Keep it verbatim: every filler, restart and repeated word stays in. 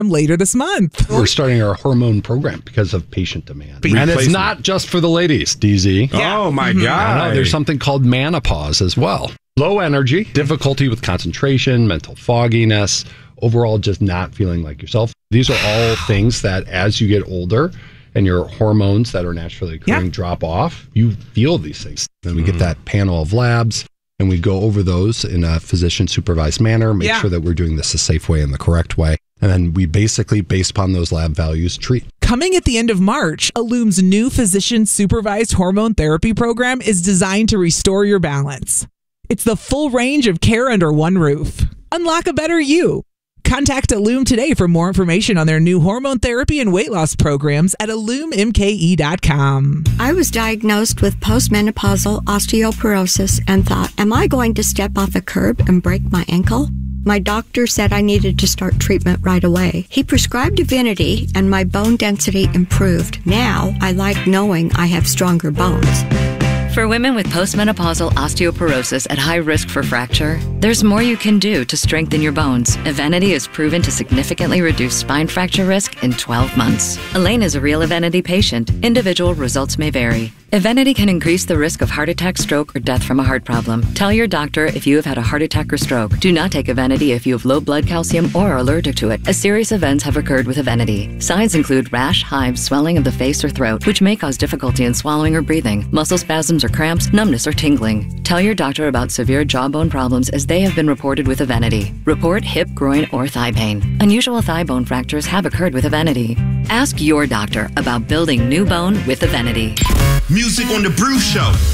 later this month. We're starting our hormone program because of patient demand. And it's Replacement. not just for the ladies, D Z. Yeah. Oh, my Mhm. God. I know, there's something called menopause as well. Low energy, difficulty with concentration, mental fogginess, overall just not feeling like yourself. These are all things that as you get older and your hormones that are naturally occurring Yeah. drop off, you feel these things. Then we get that panel of labs and we go over those in a physician supervised manner, make Yeah. sure that we're doing this the safe way and the correct way. And then we basically, based upon those lab values, treat. Coming at the end of March, Illume's new physician supervised hormone therapy program is designed to restore your balance. It's the full range of care under one roof. Unlock a better you. Contact Illume today for more information on their new hormone therapy and weight loss programs at illume m k e dot com. I was diagnosed with postmenopausal osteoporosis and thought, am I going to step off a curb and break my ankle? My doctor said I needed to start treatment right away. He prescribed Divinity and my bone density improved. Now I like knowing I have stronger bones. For women with postmenopausal osteoporosis at high risk for fracture, there's more you can do to strengthen your bones. Evenity is proven to significantly reduce spine fracture risk in twelve months. Elaine is a real Evenity patient. Individual results may vary. Evenity can increase the risk of heart attack, stroke, or death from a heart problem. Tell your doctor if you have had a heart attack or stroke. Do not take Evenity if you have low blood calcium or are allergic to it, as serious events have occurred with Evenity. Signs include rash, hives, swelling of the face or throat, which may cause difficulty in swallowing or breathing, muscle spasms or cramps, numbness or tingling. Tell your doctor about severe jawbone problems as they have been reported with Evenity. Report hip, groin, or thigh pain. Unusual thigh bone fractures have occurred with Evenity. Ask your doctor about building new bone with Evenity. Music on the Brew Show.